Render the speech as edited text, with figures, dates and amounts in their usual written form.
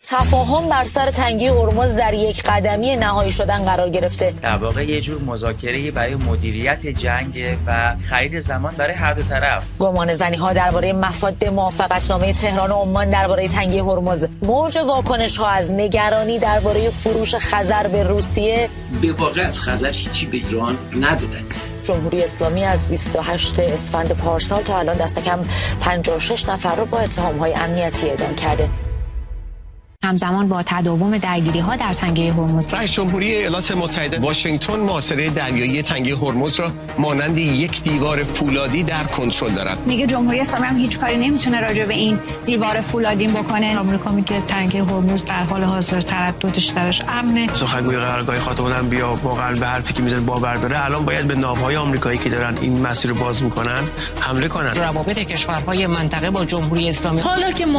تفاهم بر سر تنگی هرمز در یک قدمی نهایی شدن قرار گرفته. در واقع یه جور مذاکره برای مدیریت جنگ و خرید زمان برای هر دو طرف. گمانه‌زنی‌ها درباره مفاد موافقتنامه تهران و عمان درباره تنگی هرمز، موج واکنش‌ها از نگرانی درباره فروش خزر به روسیه. به واقع از خزر هیچی به ایران ندادن. جمهوری اسلامی از 28 اسفند پارسال تا الان دست کم 56 نفر رو با اتهام‌های امنیتی اعدام کرده. همزمان با تداوم درگیری‌ها در تنگه هرمز، رئیس جمهوری ایالات متحده واشنگتن محاصره دریایی تنگه هرمز را مانند یک دیوار فولادی در کنترل دارد. میگه جمهوری اسلامی هم هیچ کاری نمیتونه راجع به این دیوار فولادی بکنه. آمریکا میگه تنگه هرمز در حال حاضر ترددش درش امنه. سخنگوی قرارگاه خاتم الانبیا واقعا به حرفی که میزنه باور داره. الان باید به ناوهای آمریکایی که دارن این مسیر رو باز میکنن حمله کنن. روابط کشورهای منطقه با جمهوری اسلامی، حالا که